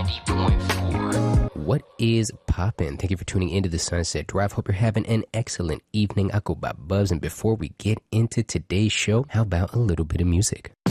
90.4. What is poppin'? Thank you for tuning into the Sunset Drive. Hope you're having an excellent evening. I go by Buzz, and before we get into today's show, how about a little bit of music?